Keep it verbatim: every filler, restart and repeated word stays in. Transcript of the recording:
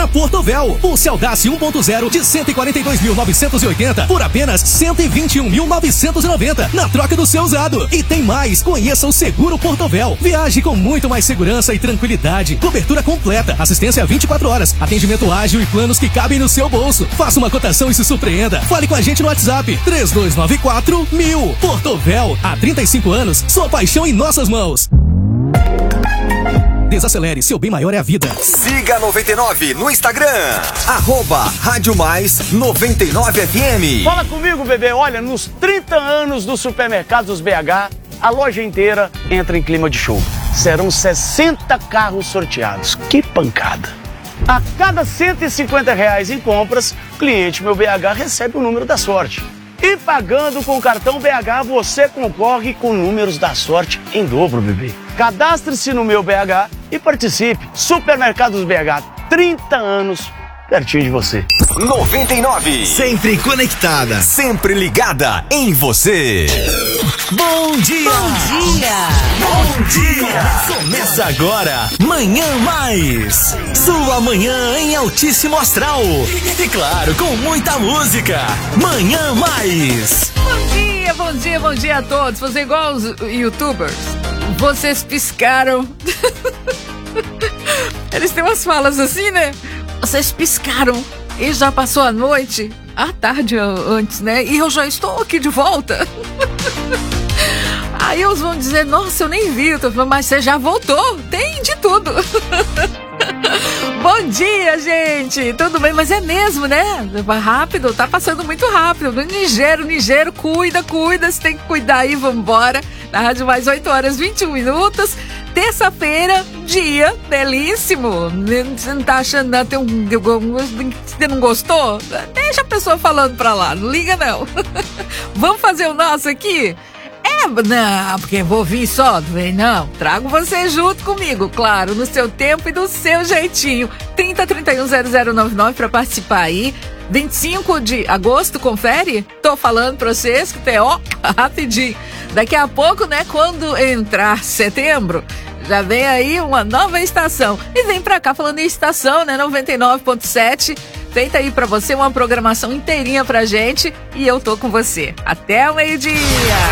na Portovel. Pulse Audace um ponto zero de cento e quarenta e dois mil novecentos e oitenta por apenas cento e vinte e um mil novecentos e noventa na troca do seu usado. E tem mais, conheça o Seguro Portovel. Viaje com muito mais segurança e tranquilidade. Cobertura completa, assistência vinte e quatro horas, atendimento ágil e planos que cabem no seu bolso. Faça uma cotação e se surpreenda. Fale com a gente no WhatsApp três dois nove quatro mil. Portovel, há trinta e cinco anos, sua paixão em nossas mãos. Desacelere, seu bem maior é a vida. Siga noventa e nove no Instagram, arroba Rádio Mais noventa e nove F M. Fala comigo, bebê. Olha, nos trinta anos do Supermercados B H, a loja inteira entra em clima de show. Serão sessenta carros sorteados. Que pancada! A cada cento e cinquenta reais em compras, o cliente Meu B H recebe o número da sorte. E pagando com o cartão B H, você concorre com números da sorte em dobro, bebê. Cadastre-se no Meu B H e participe. Supermercados B H, trinta anos, pertinho de você. noventa e nove. Sempre conectada. Sempre ligada em você. Bom dia. Bom dia. Bom dia. Começa agora, Manhã Mais. Sua manhã em altíssimo astral. E claro, com muita música. Manhã Mais. Bom dia, bom dia, bom dia a todos. Fazer igual os youtubers. Vocês piscaram. Eles têm umas falas assim, né? Vocês piscaram e já passou a noite, a tarde antes, né? E eu já estou aqui de volta. Aí eles vão dizer, nossa, eu nem vi. Eu tô falando, mas você já voltou. Tem de tudo. Bom dia, gente. Tudo bem? Mas é mesmo, né? Rápido, tá passando muito rápido. No Nigeiro, Nigeiro, cuida, cuida. Você tem que cuidar aí, vambora. Na Rádio Mais, oito horas e vinte e um minutos. Terça-feira, dia belíssimo. Você não tá achando nada? Tem um... Você não gostou? Deixa a pessoa falando pra lá. Não liga, não. Vamos fazer o nosso aqui? É, não, porque vou vir só, não, trago você junto comigo, claro, no seu tempo e do seu jeitinho. trinta, trinta e um, zero zero nove nove pra participar aí. vinte e cinco de agosto, confere? Tô falando pra vocês que tem, ó, rapidinho. Daqui a pouco, né, quando entrar setembro, já vem aí uma nova estação. E vem pra cá falando em estação, né, noventa e nove ponto sete. Feita aí pra você uma programação inteirinha pra gente. E eu tô com você. Até o meio-dia.